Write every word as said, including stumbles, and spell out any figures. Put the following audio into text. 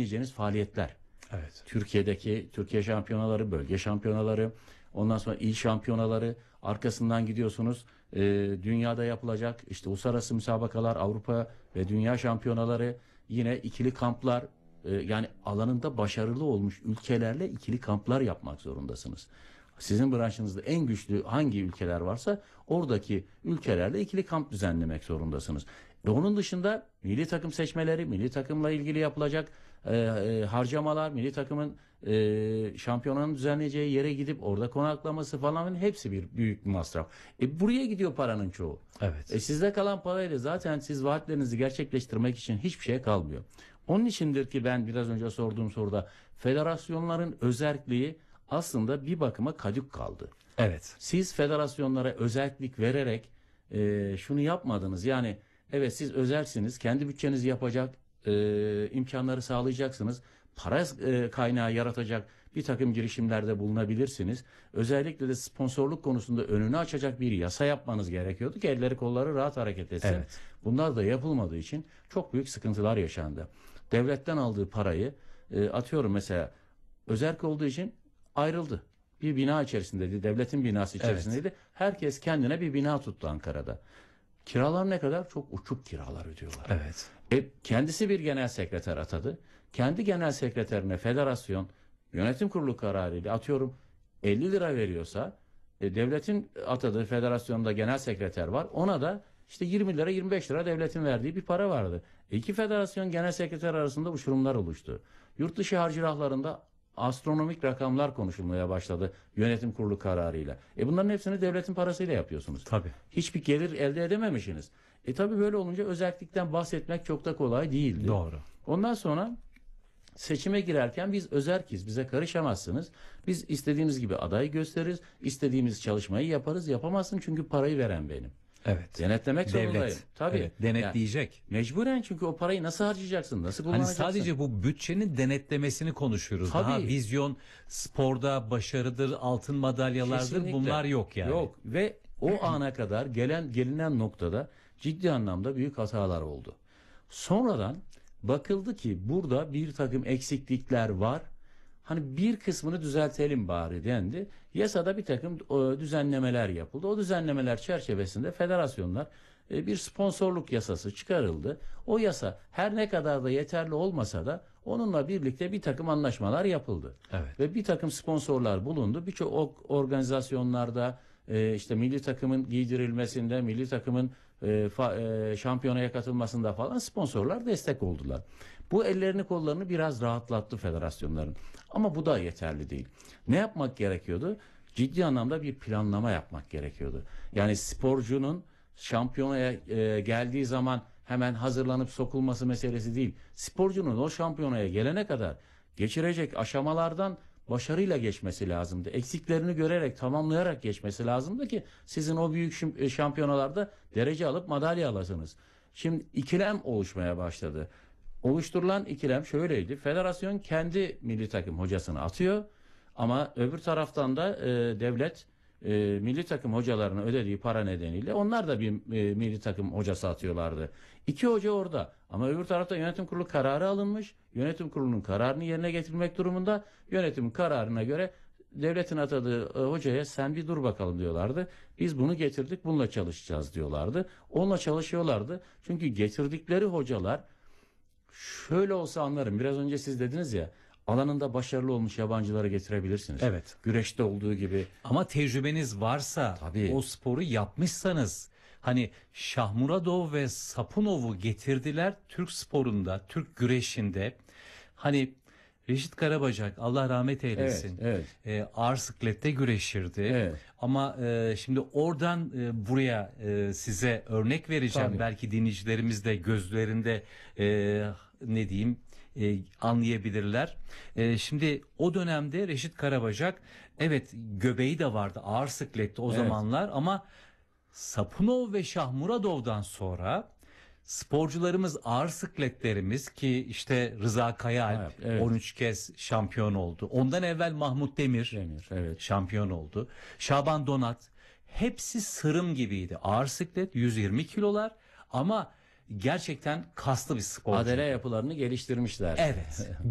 düzenleyeceğiniz faaliyetler. Evet. Türkiye'deki Türkiye şampiyonaları, bölge şampiyonaları, ondan sonra il şampiyonaları, arkasından gidiyorsunuz e, dünyada yapılacak işte uluslararası müsabakalar, Avrupa ve dünya şampiyonaları, yine ikili kamplar, e, yani alanında başarılı olmuş ülkelerle ikili kamplar yapmak zorundasınız. Sizin branşınızda en güçlü hangi ülkeler varsa oradaki ülkelerle ikili kamp düzenlemek zorundasınız. Ve onun dışında milli takım seçmeleri, milli takımla ilgili yapılacak e, e, harcamalar, milli takımın e, şampiyonanın düzenleyeceği yere gidip orada konaklaması falan, hepsi bir büyük bir masraf. E, buraya gidiyor paranın çoğu. Evet. E, sizde kalan parayla zaten siz vaatlerinizi gerçekleştirmek için hiçbir şey kalmıyor. Onun içindir ki ben biraz önce sorduğum soruda federasyonların özerkliği aslında bir bakıma kadük kaldı. Evet. Siz federasyonlara özellik vererek e, şunu yapmadınız. Yani evet, siz özelsiniz, kendi bütçenizi yapacak e, imkanları sağlayacaksınız. Para e, kaynağı yaratacak bir takım girişimlerde bulunabilirsiniz. Özellikle de sponsorluk konusunda önünü açacak bir yasa yapmanız gerekiyordu ki elleri kolları rahat hareket etsin. Evet. Bunlar da yapılmadığı için çok büyük sıkıntılar yaşandı. Devletten aldığı parayı e, atıyorum mesela özerk olduğu için ayrıldı. Bir bina içerisindeydi. Devletin binası içerisindeydi. Evet. Herkes kendine bir bina tuttu Ankara'da. Kiralar ne kadar? Çok uçuk kiralar ödüyorlar. Evet. E, kendisi bir genel sekreter atadı. Kendi genel sekreterine federasyon yönetim kurulu kararıyla atıyorum elli lira veriyorsa e, devletin atadığı federasyonda genel sekreter var. Ona da işte yirmi lira yirmi beş lira devletin verdiği bir para vardı. E, iki federasyon genel sekreter arasında uçurumlar oluştu. Yurt dışı harcırahlarında astronomik rakamlar konuşulmaya başladı yönetim kurulu kararıyla. E bunların hepsini devletin parasıyla yapıyorsunuz. Tabii. Hiçbir gelir elde edememişsiniz. E tabii böyle olunca özellikten bahsetmek çok da kolay değildi. Doğru. Ondan sonra seçime girerken biz özerkiz, bize karışamazsınız. Biz istediğimiz gibi aday gösteririz, istediğimiz çalışmayı yaparız. Yapamazsın çünkü parayı veren benim. Evet. Denetlemek zorundayım. Devlet. Tabii. Evet, denetleyecek. Yani mecburen, çünkü o parayı nasıl harcayacaksın, nasıl Hani kullanacaksın? sadece bu bütçenin denetlemesini konuşuyoruz. Tabii. Daha vizyon, sporda başarıdır, altın madalyalardır, Kesinlikle. bunlar yok yani. Yok ve o ana kadar gelen gelinen noktada ciddi anlamda büyük hatalar oldu. Sonradan bakıldı ki burada bir takım eksiklikler var. Hani bir kısmını düzeltelim bari dendi. Yasada bir takım o, düzenlemeler yapıldı. O düzenlemeler çerçevesinde federasyonlar e, bir sponsorluk yasası çıkarıldı. O yasa her ne kadar da yeterli olmasa da onunla birlikte bir takım anlaşmalar yapıldı. Evet. Ve bir takım sponsorlar bulundu. Birçok organizasyonlarda e, işte milli takımın giydirilmesinde, milli takımın e, fa, e, şampiyonaya katılmasında falan sponsorlar destek oldular. Bu ellerini kollarını biraz rahatlattı federasyonların. Ama bu da yeterli değil. Ne yapmak gerekiyordu? Ciddi anlamda bir planlama yapmak gerekiyordu. Yani sporcunun şampiyonaya e, geldiği zaman hemen hazırlanıp sokulması meselesi değil. Sporcunun o şampiyonaya gelene kadar geçirecek aşamalardan başarıyla geçmesi lazımdı. Eksiklerini görerek, tamamlayarak geçmesi lazımdı ki sizin o büyük şampiyonalarda derece alıp madalya alasınız. Şimdi ikilem oluşmaya başladı. Oluşturulan ikilem şöyleydi. Federasyon kendi milli takım hocasını atıyor ama öbür taraftan da e, devlet e, milli takım hocalarına ödediği para nedeniyle onlar da bir e, milli takım hocası atıyorlardı. İki hoca orada ama öbür tarafta yönetim kurulu kararı alınmış. Yönetim kurulunun kararını yerine getirmek durumunda. Yönetim kararına göre devletin atadığı e, hocaya sen bir dur bakalım diyorlardı. Biz bunu getirdik, bununla çalışacağız diyorlardı. Onunla çalışıyorlardı. Çünkü getirdikleri hocalar şöyle olsa anlarım. Biraz önce siz dediniz ya, alanında başarılı olmuş yabancıları getirebilirsiniz. Evet. Güreşte olduğu gibi. Ama tecrübeniz varsa, Tabii. o sporu yapmışsanız, hani Şahmuradov ve Sapunov'u getirdiler Türk sporunda, Türk güreşinde. Hani Reşit Karabacak, Allah rahmet eylesin. Evet, evet. E, ağır siklette güreşirdi. Evet. Ama e, şimdi oradan e, buraya e, size örnek vereceğim. Tabii. Belki dinleyicilerimiz de gözlerinde e, ne diyeyim e, anlayabilirler. E, şimdi o dönemde Reşit Karabacak, evet, göbeği de vardı ağır siklette o Evet. zamanlar, ama Sapunov ve Şahmuradov'dan sonra sporcularımız, ağır sikletlerimiz ki işte Rıza Kayaalp Evet, evet. on üç kez şampiyon oldu. Ondan evvel Mahmut Demir, Demir, evet. şampiyon oldu. Şaban Donat, hepsi sırım gibiydi. Ağır siklet yüz yirmi kilolar ama gerçekten kaslı bir sporcu. Adele yapılarını geliştirmişler. Evet.